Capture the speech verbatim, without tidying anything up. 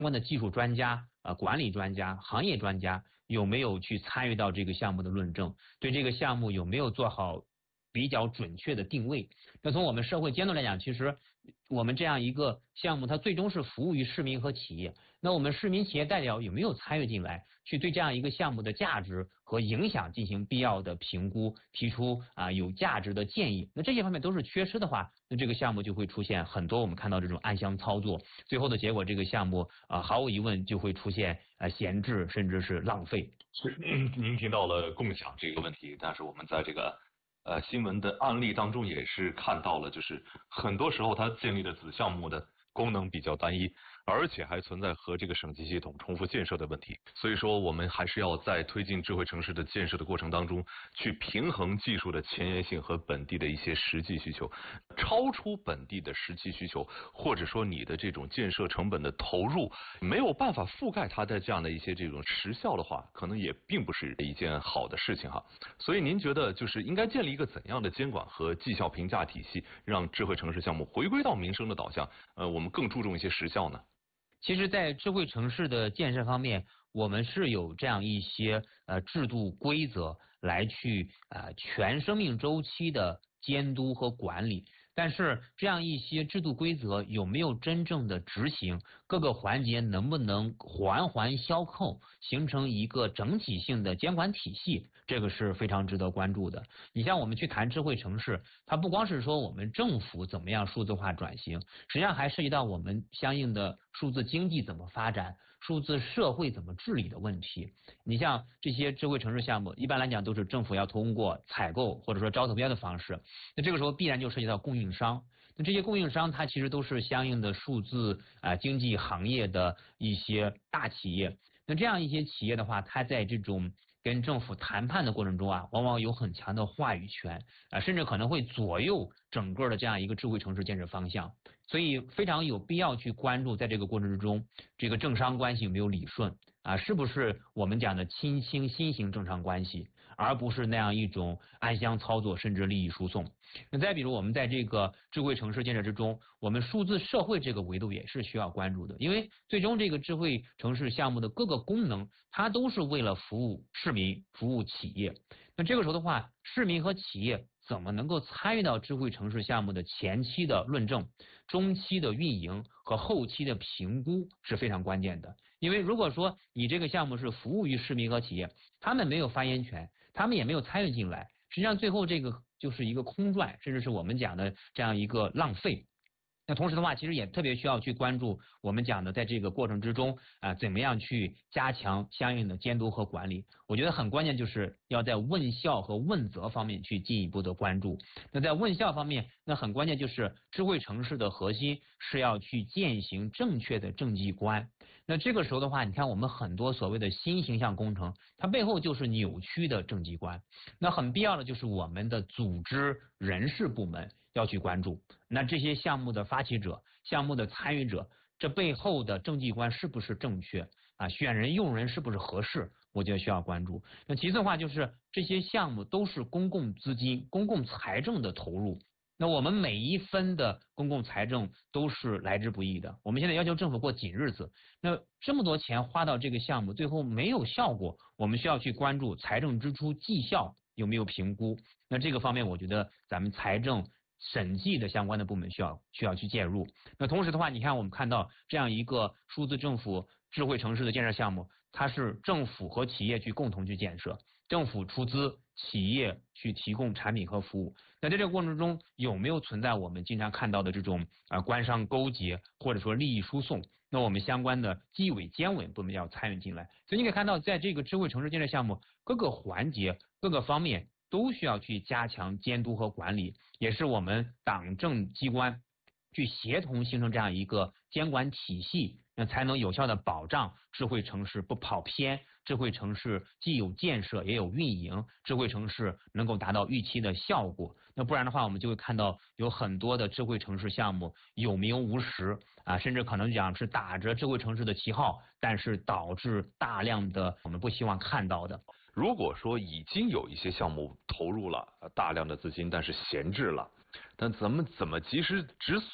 关的技术专家、呃管理专家、行业专家有没有去参与到这个项目的论证，对这个项目有没有做好比较准确的定位。那从我们社会监督来讲，其实我们这样一个项目，它最终是服务于市民和企业。那我们市民企业代表有没有参与进来，去对这样一个项目的价值和影响进行必要的评估，提出啊有价值的建议？那这些方面都是缺失的话，那这个项目就会出现很多我们看到这种暗箱操作，最后的结果，这个项目啊毫无疑问就会出现呃闲置甚至是浪费。 是您提到了共享这个问题，但是我们在这个呃新闻的案例当中也是看到了，就是很多时候它建立的子项目的功能比较单一，而且还存在和这个省级系统重复建设的问题。所以说我们还是要在推进智慧城市的建设的过程当中，去平衡技术的前沿性和本地的一些实际需求。超出本地的实际需求，或者说你的这种建设成本的投入没有办法覆盖它的这样的一些这种实效的话，可能也并不是一件好的事情哈。所以您觉得就是应该建立一个怎样的监管和绩效评价体系，让智慧城市项目回归到民生的导向？呃，我们更注重一些实效呢？ 其实，在智慧城市的建设方面，我们是有这样一些呃制度规则来去呃全生命周期的监督和管理。但是这样一些制度规则有没有真正的执行，各个环节能不能环环相扣，形成一个整体性的监管体系，这个是非常值得关注的。你像我们去谈智慧城市，它不光是说我们政府怎么样数字化转型，实际上还涉及到我们相应的数字经济怎么发展，数字社会怎么治理的问题。你像这些智慧城市项目，一般来讲都是政府要通过采购或者说招投标的方式，那这个时候必然就涉及到供应商。那这些供应商它其实都是相应的数字啊、呃、经济行业的一些大企业。那这样一些企业的话，它在这种跟政府谈判的过程中啊，往往有很强的话语权啊、呃，甚至可能会左右整个的这样一个智慧城市建设方向。所以非常有必要去关注，在这个过程之中，这个政商关系有没有理顺啊？是不是我们讲的亲清新型政商关系，而不是那样一种暗箱操作甚至利益输送。那再比如我们在这个智慧城市建设之中，我们数字社会这个维度也是需要关注的，因为最终这个智慧城市项目的各个功能，它都是为了服务市民、服务企业。那这个时候的话，市民和企业怎么能够参与到智慧城市项目的前期的论证、中期的运营和后期的评估是非常关键的。因为如果说你这个项目是服务于市民和企业，他们没有发言权，他们也没有参与进来，实际上最后这个就是一个空转，甚至是我们讲的这样一个浪费。那同时的话，其实也特别需要去关注我们讲的，在这个过程之中啊、呃，怎么样去加强相应的监督和管理。我觉得很关键，就是要在问效和问责方面去进一步的关注。那在问效方面，那很关键就是智慧城市的核心是要去践行正确的政绩观。那这个时候的话，你看我们很多所谓的新形象工程，它背后就是扭曲的政绩观。那很必要的就是我们的组织人事部门要去关注，那这些项目的发起者、项目的参与者，这背后的政绩观是不是正确啊？选人用人是不是合适？我觉得需要关注。那其次的话，就是这些项目都是公共资金、公共财政的投入。那我们每一分的公共财政都是来之不易的。我们现在要求政府过紧日子，那这么多钱花到这个项目，最后没有效果，我们需要去关注财政支出绩效有没有评估。那这个方面，我觉得咱们财政审计的相关的部门需要需要去介入。那同时的话，你看我们看到这样一个数字政府智慧城市的建设项目，它是政府和企业去共同去建设，政府出资，企业去提供产品和服务。那在这个过程中，有没有存在我们经常看到的这种啊、呃、官商勾结或者说利益输送？那我们相关的纪委监委部门要参与进来。所以你可以看到，在这个智慧城市建设项目各个环节、各个方面都需要去加强监督和管理，也是我们党政机关去协同形成这样一个监管体系，那才能有效的保障智慧城市不跑偏，智慧城市既有建设也有运营，智慧城市能够达到预期的效果。那不然的话，我们就会看到有很多的智慧城市项目有名无实啊，甚至可能讲是打着智慧城市的旗号，但是导致大量的我们不希望看到的。 如果说已经有一些项目投入了大量的资金，但是闲置了，但咱们怎么及时止损？